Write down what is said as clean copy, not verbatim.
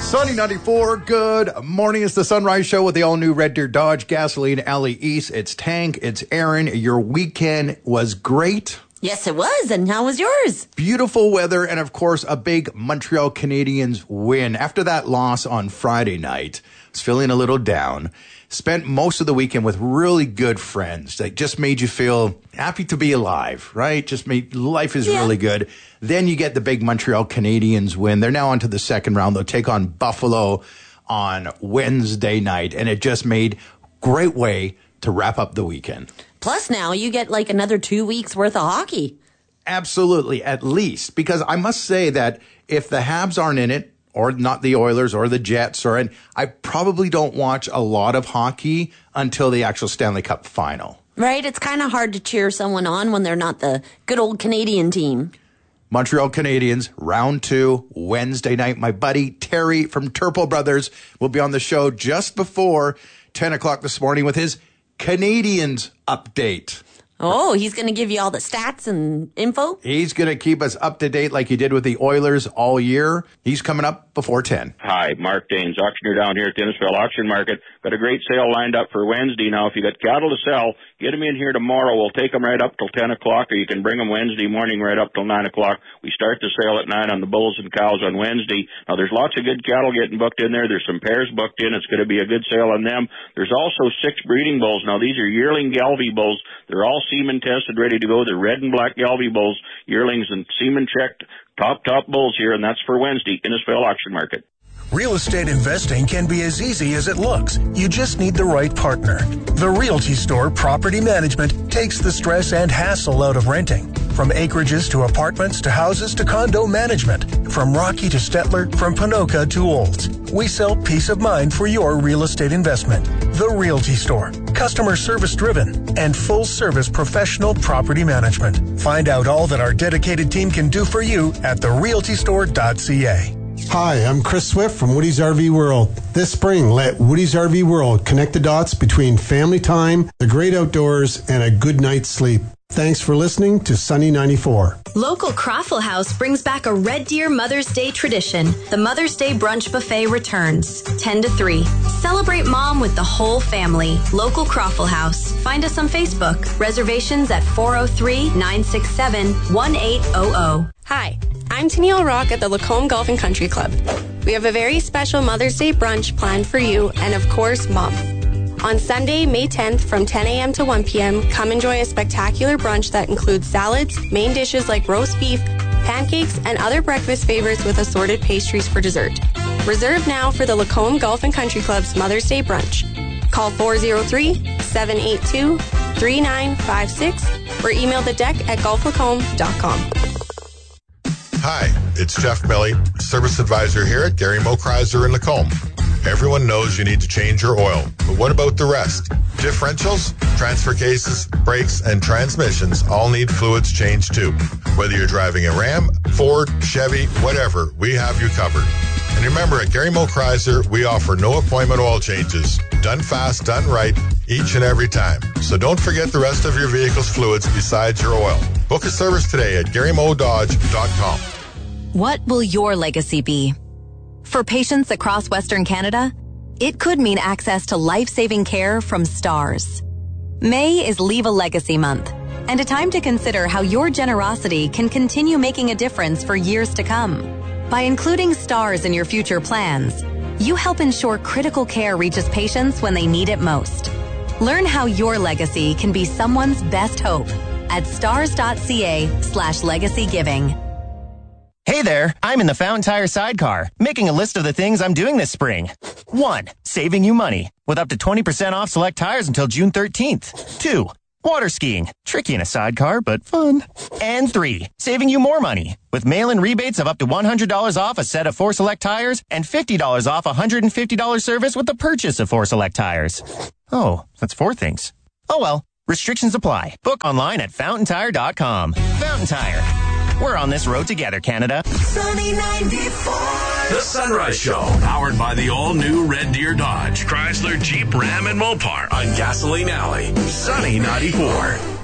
Sunny 94, good morning. It's the Sunrise Show with the all-new Red Deer Dodge Gasoline Alley East. It's Tank, it's Aaron. Your weekend was great. Yes, it was. And how was yours? Beautiful weather and, of course, a big Montreal Canadiens win. After that loss on Friday night, I was feeling a little down. Spent most of the weekend with really good friends that just made you feel happy to be alive, right? Just made life is really good. Then you get the big Montreal Canadiens win. They're now on to the second round. They'll take on Buffalo on Wednesday night, and it just made great way to wrap up the weekend. Plus now you get like another 2 weeks worth of hockey. Absolutely, at least. Because I must say that if the Habs aren't in it, or not the Oilers or the Jets, I probably don't watch a lot of hockey until the actual Stanley Cup final. Right? It's kind of hard to cheer someone on when they're not the good old Canadian team. Montreal Canadiens, round 2, Wednesday night. My buddy Terry from Turple Brothers will be on the show just before 10 o'clock this morning with his Canadiens update. Oh, he's going to give you all the stats and info? He's going to keep us up to date like he did with the Oilers all year. He's coming up before 10. Hi, Mark Daines, auctioneer down here at the Innisfail Auction Market. Got a great sale lined up for Wednesday. Now, if you got cattle to sell, get them in here tomorrow. We'll take them right up till 10 o'clock, or you can bring them Wednesday morning right up till 9 o'clock. We start the sale at 9 on the bulls and cows on Wednesday. Now, there's lots of good cattle getting booked in there. There's some pairs booked in. It's going to be a good sale on them. There's also 6 breeding bulls. Now, these are yearling Galvy bulls. They're all semen tested, ready to go. They're red and black Galvy bulls, yearlings and semen checked, top bulls here, and that's for Wednesday, Innisfail Auction Market. Real estate investing can be as easy as it looks. You just need the right partner. The Realty Store Property Management takes the stress and hassle out of renting. From acreages to apartments to houses to condo management. From Rocky to Stettler, from Panoka to Olds. We sell peace of mind for your real estate investment. The Realty Store. Customer service driven and full service professional property management. Find out all that our dedicated team can do for you at therealtystore.ca. Hi, I'm Chris Swift from Woody's RV World. This spring, let Woody's RV World connect the dots between family time, the great outdoors, and a good night's sleep. Thanks for listening to Sunny 94. Local Croffle House brings back a Red Deer Mother's Day tradition. The Mother's Day Brunch Buffet returns, 10 to 3. Celebrate Mom with the whole family. Local Croffle House. Find us on Facebook. Reservations at 403-967-1800. Hi, I'm Tennille Rock at the Lacombe Golf and Country Club. We have a very special Mother's Day brunch planned for you and, of course, Mom. On Sunday, May 10th from 10 a.m. to 1 p.m., come enjoy a spectacular brunch that includes salads, main dishes like roast beef, pancakes, and other breakfast favorites with assorted pastries for dessert. Reserve now for the Lacombe Golf and Country Club's Mother's Day brunch. Call 403-782-3956 or email the deck at golflacombe.com. Hi, it's Jeff Milley, Service Advisor here at Gary Mo Chrysler in Lacombe. Everyone knows you need to change your oil, but what about the rest? Differentials, transfer cases, brakes, and transmissions all need fluids changed too. Whether you're driving a Ram, Ford, Chevy, whatever, we have you covered. And remember, at Gary Mo Chrysler, we offer no appointment oil changes. Done fast, done right, each and every time. So don't forget the rest of your vehicle's fluids besides your oil. Book a service today at GaryMoDodge.com. What will your legacy be? For patients across Western Canada, it could mean access to life-saving care from STARS. May is Leave a Legacy Month, and a time to consider how your generosity can continue making a difference for years to come. By including STARS in your future plans, you help ensure critical care reaches patients when they need it most. Learn how your legacy can be someone's best hope at stars.ca/legacygiving. Hey there, I'm in the Fountain Tire sidecar, making a list of the things I'm doing this spring. 1. Saving you money, with up to 20% off select tires until June 13th. 2. Water skiing, tricky in a sidecar, but fun. And 3. Saving you more money, with mail-in rebates of up to $100 off a set of 4 select tires and $50 off a $150 service with the purchase of 4 select tires. Oh, that's 4 things. Oh well, restrictions apply. Book online at fountaintire.com. Fountain Tire. We're on this road together, Canada. Sunny 94. The Sunrise Show, powered by the all-new Red Deer Dodge, Chrysler, Jeep, Ram, and Mopar on Gasoline Alley. Sunny 94.